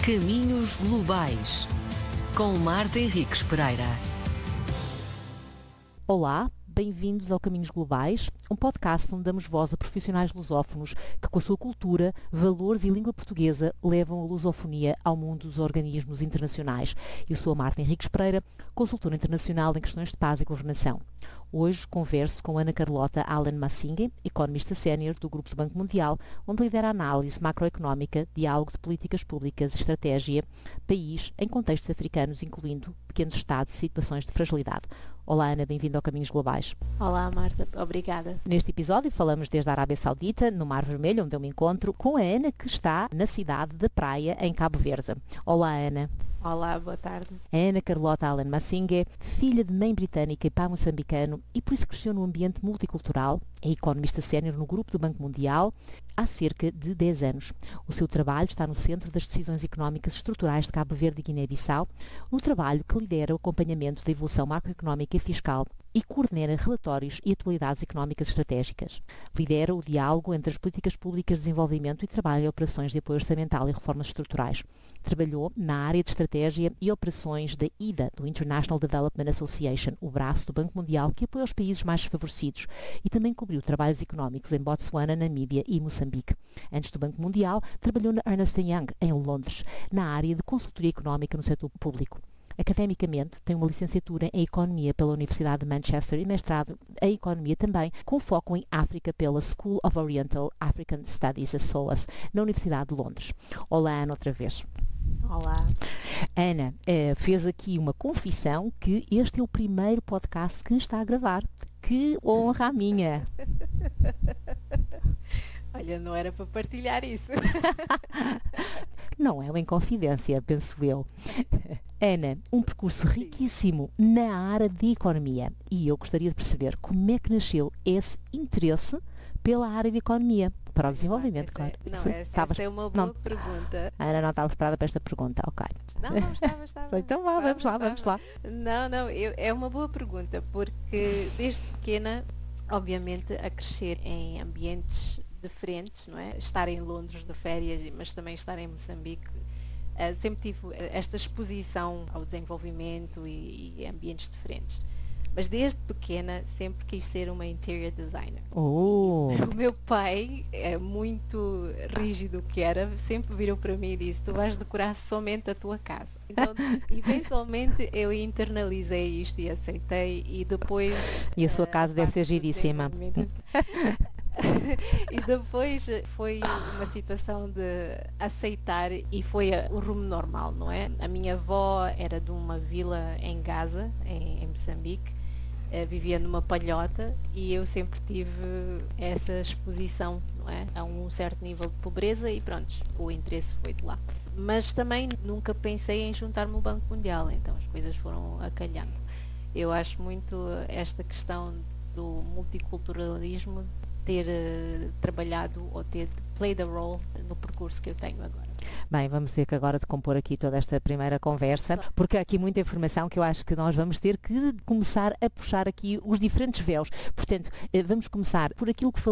Caminhos Globais, com Marta Henriques Pereira. Olá, bem-vindos ao Caminhos Globais, um podcast onde damos voz a profissionais lusófonos que, com a sua cultura, valores e língua portuguesa, levam a lusofonia ao mundo dos organismos internacionais. Eu sou a Marta Henriques Pereira, consultora internacional em questões de paz e governação. Hoje converso com Ana Carlota Allen Massinge, economista sénior do Grupo do Banco Mundial, onde lidera a análise macroeconómica, diálogo de políticas públicas e estratégia, país em contextos africanos, incluindo pequenos estados e situações de fragilidade. Olá Ana, bem-vinda ao Caminhos Globais. Olá Marta, obrigada. Neste episódio falamos desde a Arábia Saudita, no Mar Vermelho, onde eu me encontro, com a Ana que está na cidade da Praia, em Cabo Verde. Olá Ana. Olá, boa tarde. A Ana Carlota Allen Massinge, filha de mãe britânica e pai moçambicano e por isso cresceu num ambiente multicultural, é economista sénior no Grupo do Banco Mundial há cerca de 10 anos. O seu trabalho está no centro das decisões económicas estruturais de Cabo Verde e Guiné-Bissau, no trabalho que lidera o acompanhamento da evolução macroeconómica e fiscal e coordena relatórios e atualidades económicas estratégicas. Lidera o diálogo entre as políticas públicas de desenvolvimento e trabalha em operações de apoio orçamental e reformas estruturais. Trabalhou na área de estratégia e operações da IDA, do International Development Association, o braço do Banco Mundial que apoia os países mais desfavorecidos, e também cobriu trabalhos económicos em Botsuana, Namíbia e Moçambique. Antes do Banco Mundial, trabalhou na Ernst & Young, em Londres, na área de consultoria económica no setor público. Academicamente, tem uma licenciatura em Economia pela Universidade de Manchester e mestrado em Economia também, com foco em África pela School of Oriental African Studies, a SOAS, na Universidade de Londres. Olá, Ana, outra vez. Olá. Ana, fez aqui uma confissão que este é o primeiro podcast que está a gravar. Que honra a minha! Olha, não era para partilhar isso. Não é uma inconfidência, penso eu. Ana, um percurso riquíssimo na área de economia e eu gostaria de perceber como é que nasceu esse interesse pela área de economia, para o desenvolvimento, claro. Essa é uma boa pergunta. A Ana não estava preparada para esta pergunta, ok. Não estava. Então vamos lá. Não, é uma boa pergunta, porque desde pequena, obviamente, a crescer em ambientes diferentes, não é? Estar em Londres de férias, mas também estar em Moçambique, sempre tive esta exposição ao desenvolvimento e ambientes diferentes. Mas desde pequena sempre quis ser uma interior designer. Oh. O meu pai, muito rígido que era, sempre virou para mim e disse: tu vais decorar somente a tua casa. Então, eventualmente eu internalizei isto e aceitei, e depois... E a sua casa deve ser giríssima. E depois foi uma situação de aceitar e foi o rumo normal, não é? A minha avó era de uma vila em Gaza, em Moçambique, vivia numa palhota e eu sempre tive essa exposição, não é? A um certo nível de pobreza e pronto, o interesse foi de lá. Mas também nunca pensei em juntar-me ao Banco Mundial, então as coisas foram acalhando. Eu acho muito esta questão do multiculturalismo ter trabalhado ou ter played a role no percurso que eu tenho agora. Bem, vamos ter que agora decompor aqui toda esta primeira conversa, porque há aqui muita informação que eu acho que nós vamos ter que começar a puxar aqui os diferentes véus. Portanto, vamos começar por aquilo que